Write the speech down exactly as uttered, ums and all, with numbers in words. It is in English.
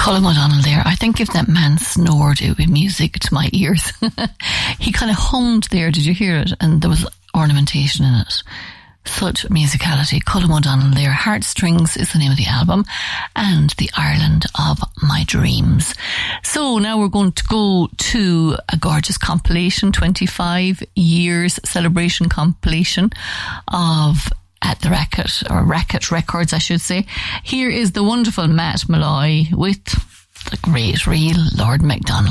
Colin O'Donnell there. I think if that man snored, it would be music to my ears. He kind of hummed there. Did you hear it? And there was ornamentation in it. Such musicality. Colin O'Donnell there. Heartstrings is the name of the album, and The Ireland of My Dreams. So now we're going to go to a gorgeous compilation, twenty-five years celebration compilation of At the Racket, or Racket Records, I should say. Here is the wonderful Matt Molloy with the great real Lord MacDonald.